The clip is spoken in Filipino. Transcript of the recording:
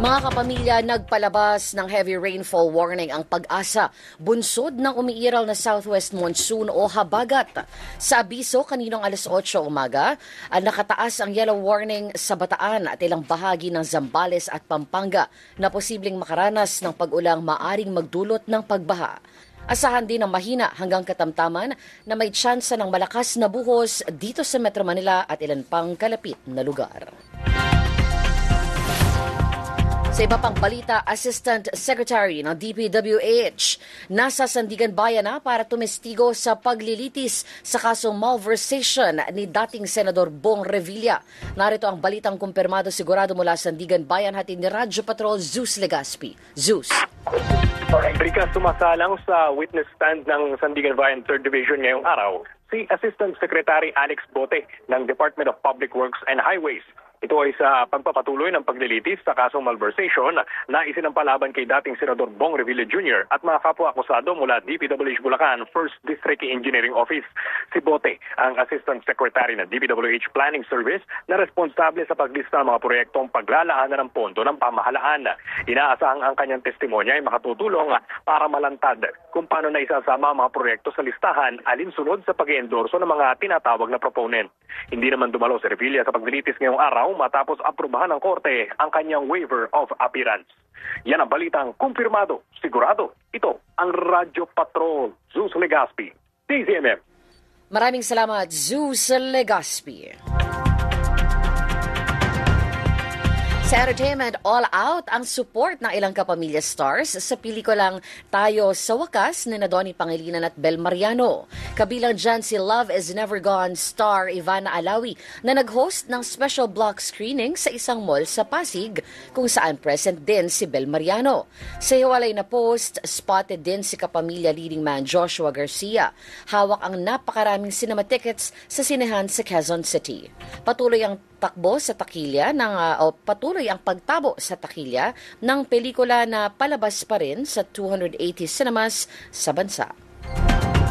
Mga kapamilya, nagpalabas ng heavy rainfall warning ang Pag-asa, bunsod ng umiiral na southwest monsoon o habagat. Sa abiso, kaninong alas 8 umaga, nakataas ang yellow warning sa Bataan at ilang bahagi ng Zambales at Pampanga na posibleng makaranas ng pag-ulang maaring magdulot ng pagbaha. Asahan din ng mahina hanggang katamtaman na may tsansa ng malakas na buhos dito sa Metro Manila at ilan pang kalapit na lugar. Sa iba pang balita, Assistant Secretary ng DPWH nasa Sandigan Bayan na para tumestigo sa paglilitis sa kasong malversation ni dating Senador Bong Revilla. Narito ang balitang kumpirmado sigurado mula Sandigan Bayan hatid ni Radyo Patrol Zeus Legaspi. Zeus. Rika, sumasalang sa witness stand ng Sandigan Bayan 3rd Division ngayong araw si Assistant Secretary Alex Bote ng Department of Public Works and Highways. Ito ay sa pagpapatuloy ng paglilitis sa kasong malversation na isinampalaban kay dating Senador Bong Revilla Jr. at mga kapwa-akusado mula DPWH Bulacan 1st District Engineering Office. Si Bote, ang Assistant Secretary ng DPWH Planning Service na responsable sa paglista ng mga proyektong paglalaanan ng pondo ng pamahalaan. Inaasahang ang kanyang testimonya ay makatutulong para malantad kung paano na isasama ang mga proyekto sa listahan alinsunod sa pag-endorso ng mga tinatawag na proponent. Hindi naman dumalo si Revilla sa paglilitis ngayong araw matapos aprubahan ng korte ang kanyang waiver of appearance. Yan ang balitang kumpirmado, sigurado. Ito ang Radyo Patrol, Zeus Legaspi, DZMM. Maraming salamat, Zeus Legaspi. Sa entertainment, all out ang support ng ilang kapamilya stars sa pelikulang Tayo sa Wakas ni Donnie Pangilinan at Bel Mariano. Kabilang dyan si Love is Never Gone star Ivana Alawi na nag-host ng special block screening sa isang mall sa Pasig kung saan present din si Bel Mariano. Sa hiwalay na post, spotted din si kapamilya leading man Joshua Garcia. Hawak ang napakaraming cinema tickets sa sinehan sa Quezon City. Patuloy ang pagtabo sa takilya ng pelikula na palabas pa rin sa 280 cinemas sa bansa.